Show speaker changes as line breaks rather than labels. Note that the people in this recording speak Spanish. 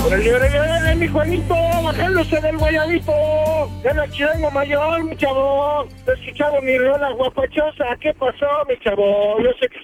órale, órale, órale, mi Juanito, bajándose del guayabito, de la Chilango Mayor, mi chavo. Te he escuchado mi rola guapachosa, ¿qué pasó, mi chavo? Yo sé que